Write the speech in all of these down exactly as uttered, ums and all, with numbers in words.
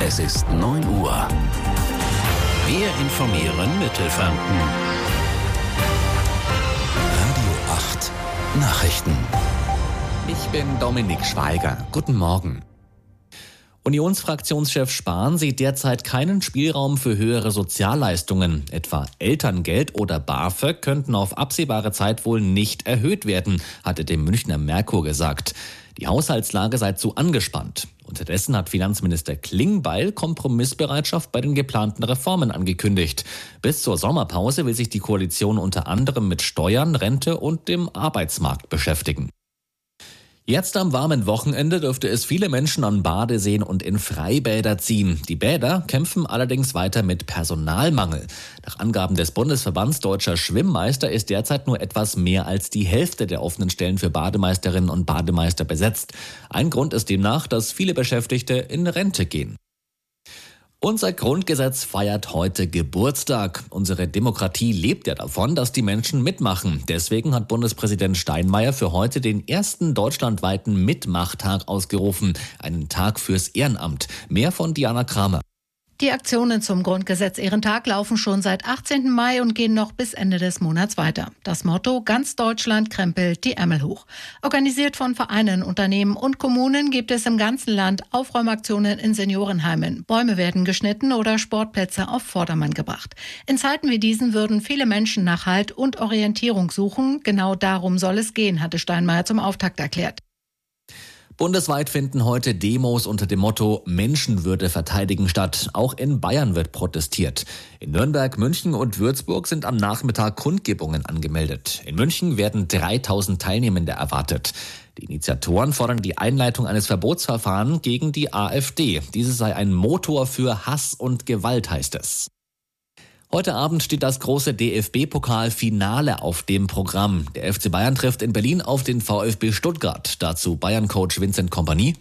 Es ist neun Uhr. Wir informieren Mittelfranken. Radio acht Nachrichten. Ich bin Dominik Schweiger. Guten Morgen. Unionsfraktionschef Spahn sieht derzeit keinen Spielraum für höhere Sozialleistungen. Etwa Elterngeld oder BAföG könnten auf absehbare Zeit wohl nicht erhöht werden, hatte dem Münchner Merkur gesagt. Die Haushaltslage sei zu angespannt. Unterdessen hat Finanzminister Klingbeil Kompromissbereitschaft bei den geplanten Reformen angekündigt. Bis zur Sommerpause will sich die Koalition unter anderem mit Steuern, Rente und dem Arbeitsmarkt beschäftigen. Jetzt am warmen Wochenende dürfte es viele Menschen an Badeseen und in Freibäder ziehen. Die Bäder kämpfen allerdings weiter mit Personalmangel. Nach Angaben des Bundesverbands Deutscher Schwimmmeister ist derzeit nur etwas mehr als die Hälfte der offenen Stellen für Bademeisterinnen und Bademeister besetzt. Ein Grund ist demnach, dass viele Beschäftigte in Rente gehen. Unser Grundgesetz feiert heute Geburtstag. Unsere Demokratie lebt ja davon, dass die Menschen mitmachen. Deswegen hat Bundespräsident Steinmeier für heute den ersten deutschlandweiten Mitmachtag ausgerufen. Einen Tag fürs Ehrenamt. Mehr von Diana Kramer. Die Aktionen zum Grundgesetz-Ehrentag laufen schon seit achtzehnten Mai und gehen noch bis Ende des Monats weiter. Das Motto: Ganz Deutschland krempelt die Ärmel hoch. Organisiert von Vereinen, Unternehmen und Kommunen gibt es im ganzen Land Aufräumaktionen in Seniorenheimen. Bäume werden geschnitten oder Sportplätze auf Vordermann gebracht. In Zeiten wie diesen würden viele Menschen nach Halt und Orientierung suchen. Genau darum soll es gehen, hatte Steinmeier zum Auftakt erklärt. Bundesweit finden heute Demos unter dem Motto Menschenwürde verteidigen statt. Auch in Bayern wird protestiert. In Nürnberg, München und Würzburg sind am Nachmittag Kundgebungen angemeldet. In München werden dreitausend Teilnehmende erwartet. Die Initiatoren fordern die Einleitung eines Verbotsverfahrens gegen die AfD. Diese sei ein Motor für Hass und Gewalt, heißt es. Heute Abend steht das große D F B-Pokal-Finale auf dem Programm. Der F C Bayern trifft in Berlin auf den VfB Stuttgart. Dazu Bayern-Coach Vincent Kompany.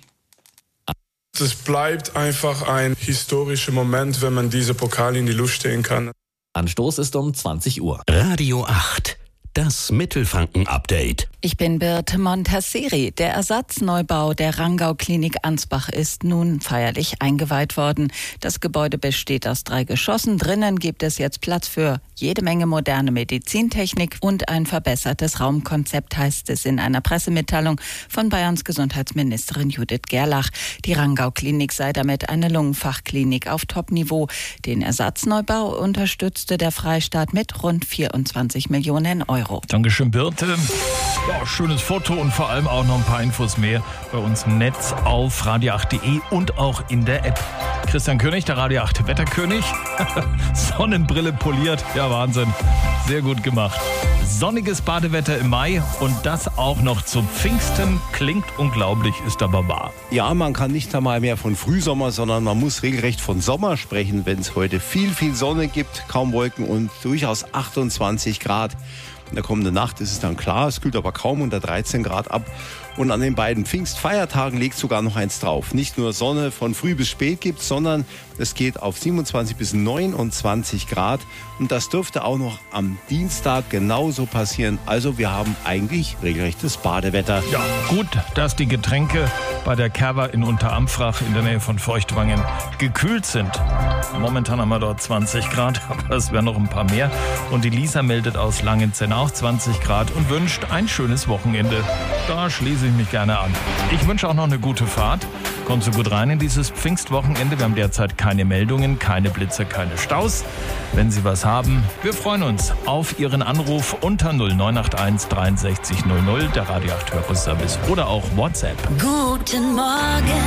Es bleibt einfach ein historischer Moment, wenn man diese Pokal in die Luft stehen kann. Anstoß ist um zwanzig Uhr. Radio acht. Das Mittelfranken-Update. Ich bin Birte Montasseri. Der Ersatzneubau der Rangau-Klinik Ansbach ist nun feierlich eingeweiht worden. Das Gebäude besteht aus drei Geschossen. Drinnen gibt es jetzt Platz für jede Menge moderne Medizintechnik und ein verbessertes Raumkonzept, heißt es in einer Pressemitteilung von Bayerns Gesundheitsministerin Judith Gerlach. Die Rangau-Klinik sei damit eine Lungenfachklinik auf Top-Niveau. Den Ersatzneubau unterstützte der Freistaat mit rund vierundzwanzig Millionen Euro. Dankeschön, Birte. Ja, schönes Foto und vor allem auch noch ein paar Infos mehr bei uns im Netz auf radio acht punkt de und auch in der App. Christian König, der Radio acht Wetterkönig. Sonnenbrille poliert. Ja, Wahnsinn. Sehr gut gemacht. Sonniges Badewetter im Mai und das auch noch zum Pfingsten. Klingt unglaublich, ist aber wahr. Ja, man kann nicht einmal mehr von Frühsommer, sondern man muss regelrecht von Sommer sprechen, wenn es heute viel, viel Sonne gibt, kaum Wolken und durchaus achtundzwanzig Grad. In der kommenden Nacht ist es dann klar, es kühlt aber kaum unter dreizehn Grad ab. Und an den beiden Pfingstfeiertagen legt sogar noch eins drauf. Nicht nur Sonne von früh bis spät gibt, sondern es geht auf siebenundzwanzig bis neunundzwanzig Grad. Und das dürfte auch noch am Dienstag genauso passieren. Also wir haben eigentlich regelrechtes Badewetter. Ja, gut, dass die Getränke bei der Kerber in Unteramfrach in der Nähe von Feuchtwangen gekühlt sind. Momentan haben wir dort zwanzig Grad, aber es wären noch ein paar mehr. Und die Lisa meldet aus Langenzenn auch zwanzig Grad und wünscht ein schönes Wochenende. Da schließe ich mich gerne an. Ich wünsche auch noch eine gute Fahrt. Kommt so gut rein in dieses Pfingstwochenende. Wir haben derzeit keine Meldungen, keine Blitze, keine Staus. Wenn Sie was haben, wir freuen uns auf Ihren Anruf unter null neun acht eins dreiundsechzig null null, der Radio acht Hörerservice oder auch WhatsApp. Guten Morgen.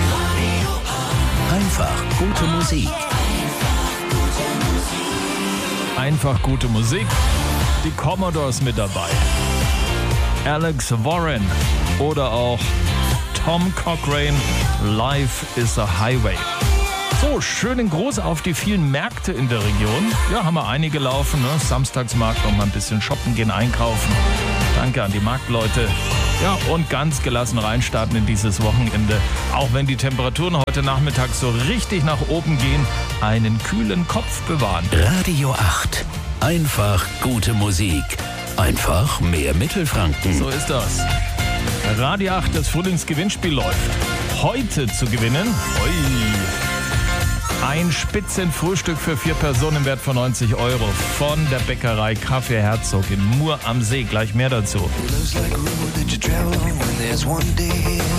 Einfach gute Musik. Einfach gute Musik. Die Commodores mit dabei. Alex Warren oder auch Tom Cochrane, Life is a Highway. So, schönen Gruß auf die vielen Märkte in der Region. Ja, haben wir einige laufen. Ne? Samstagsmarkt, noch mal ein bisschen shoppen gehen, einkaufen. Danke an die Marktleute. Ja, und ganz gelassen reinstarten in dieses Wochenende. Auch wenn die Temperaturen heute Nachmittag so richtig nach oben gehen, einen kühlen Kopf bewahren. Radio acht. Einfach gute Musik. Einfach mehr Mittelfranken. So ist das. Radio acht, das Frühlingsgewinnspiel läuft. Heute zu gewinnen. Ui. Ein Spitzenfrühstück für vier Personen im Wert von neunzig Euro von der Bäckerei Kaffee Herzog in Mur am See. Gleich mehr dazu.